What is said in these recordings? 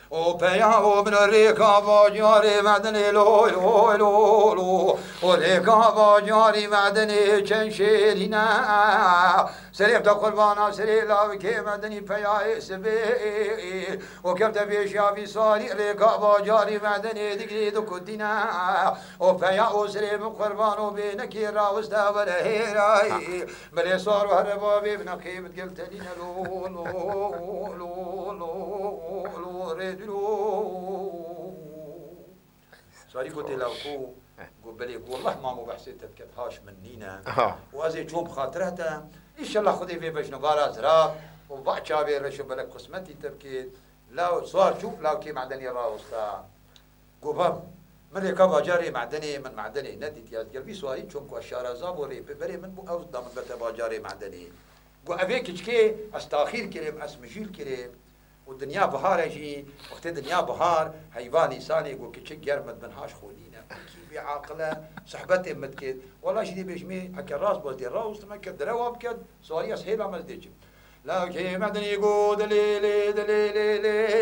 او پیا او من ریکا با جاری مدنی لو لو لو لو او ریکا با جاری مدنی چن شیرینا سریم تا قربانا سری لاوی که مدنی پیا سبی و کم تبیش یا بی ساری ریکا با جاری مدنی دیگری دو کدینا او پیا او سریم قربانو بینکی راوستا وره هیرای بلی صار و هر بابی بنقی بتقلتنین لو لو لو لو لو ريدلو سوري قلت له قو بلي والله ما مو بحسيت تبكتهاش منينا وازي شوم خاطرتها ان شاء الله خذي في باش نقال زراق وبعد شابي رشو بلك قسمتي تبكي لو صار شوف لو كي معدني راوستا قو من ركاب جاري معدني من معدني ندي تياز قلبي سواري شوم كو الشارع زابوري بري من بو اوضا من بتبا جاري معدني قو ابيك كي استاخير كريم اسمجيل كريم والدنيا بهار يجي وقت الدنيا بهار حيوان انسان يقول كي جرمد منهاش خولينا كيف بعقله صحبتي متكد والله شدي بيجمي حكى الراس بولدي الراس ما كد روا بكد سوريا سهيله ما زديج لا كي مدني يقول دليلي دليلي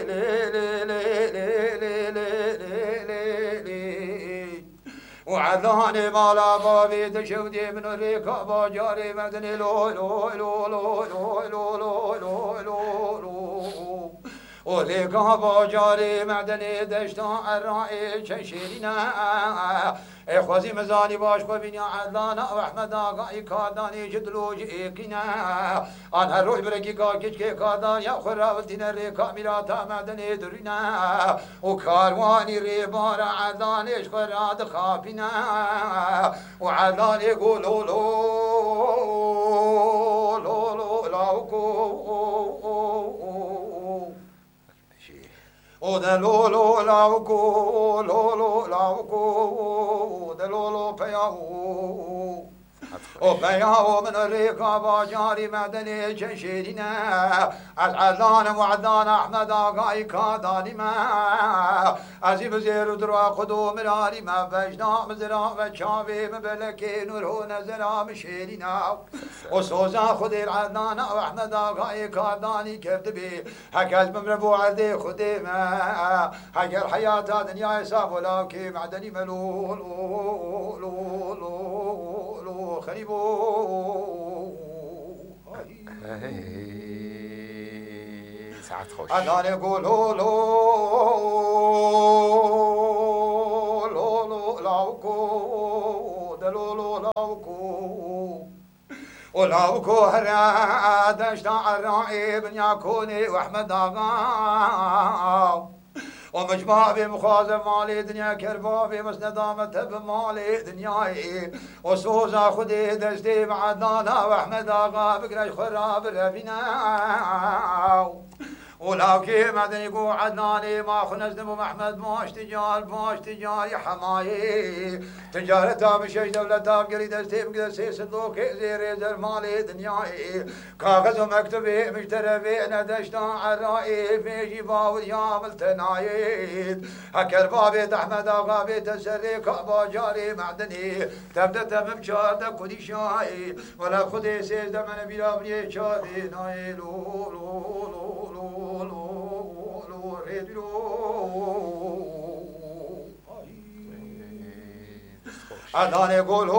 وعذاني مالا بابي تشودي من الركاب جاري مدني لو لو لو لو لو لو لو لو وليكا باجاري معدني دشتا الرائي شنشيرنا اخوزي مزاني باش ببيني عدلانا واحمد آقاي كاداني جدلو جيكنا انا روح بركي كاكيش كي كادان يا خراوتنا ريكا ميراتا معدني درنا وكارواني ريبار عدلانيش خراد خابنا وعدلاني يقولوا لو لو لو لاوكو او دلولو لاوكو لولو لاوكو دلولو بياو او بياو من الريكا باجاري مدني جنشيرنا عزعزان وعدان احمد آقاي كاداني ما عزيب زير دروا قدو مراري ما بجنا مزرا وشاوي مبلكي نورو نزرا مشيرنا وصوزا خدي العدان واحمد آقاي كاداني كيف بي هكذا ممربو عدي خدي ما هكذا الحياة دنيا يساف ولكن معدني ملول خريبو ساعات خوش أنا نقول لو لو لو لو لاوكو دلو لو لاوكو ولاوكو هراد اشتاع الرائي بن ياكوني واحمد آغا ومجمع بمخازن مالي دنيا كربابي مسندامة بمالي دنياي وسوزا خدي دشتي بعدنانا واحمد آغا بقرش خراب ربنا ولو كي مدن يقول عدناني ما خنزنم محمد باش تجار يا حماي تجارتها بشيش دولتها بقري دستي بقدسي صندوق زيري زر مالي دنياي كاغذ ومكتبي مشترى بينا دشتا عرائي في جباو يامل تنايد هكر بابي احمد آغا بيت السري كعبا جاري معدني تبدا تمام شاردا كودي شاي ولا خدي سيز دمنا بلا بني شادي ناي لو لو لو لو ريدلو أنا نقول